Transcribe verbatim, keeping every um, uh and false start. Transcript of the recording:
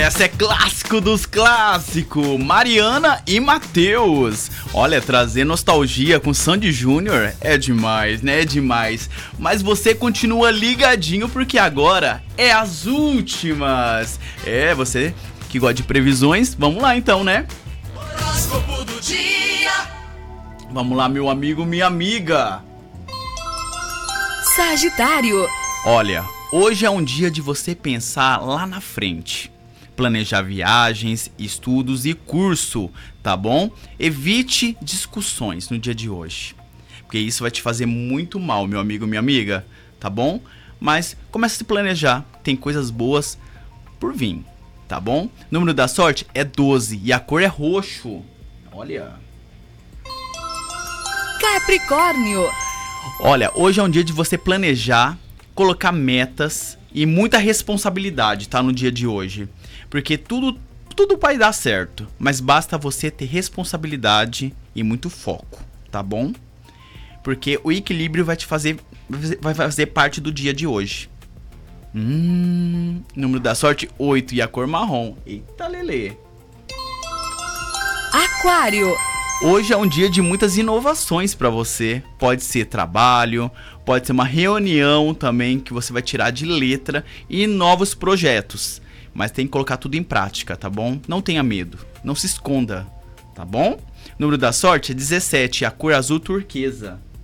essa é clássico dos clássicos, Mariana e Matheus. Olha, trazer nostalgia com Sandy Júnior é demais, né? É demais. Mas você continua ligadinho porque agora é as últimas. É, você que gosta de previsões, vamos lá então, né? Horóscopo do dia. Vamos lá, meu amigo, minha amiga. Sagitário. Olha, hoje é um dia de você pensar lá na frente. Planejar viagens, estudos e curso, tá bom? Evite discussões no dia de hoje, porque isso vai te fazer muito mal, meu amigo, minha amiga, tá bom? Mas comece a se planejar, tem coisas boas por vir, tá bom? O número da sorte é doze e a cor é roxo. Olha. Capricórnio. Olha, hoje é um dia de você planejar, colocar metas e muita responsabilidade, tá? No dia de hoje. Porque tudo, tudo vai dar certo, mas basta você ter responsabilidade e muito foco, tá bom? Porque o equilíbrio vai te fazer, vai fazer parte do dia de hoje. Hum, número da sorte oito e a cor marrom. Eita, lelê. Aquário. Hoje é um dia de muitas inovações para você. Pode ser trabalho, pode ser uma reunião também que você vai tirar de letra e novos projetos. Mas tem que colocar tudo em prática, tá bom? Não tenha medo, não se esconda, tá bom? O número da sorte é dezessete, a cor azul turquesa.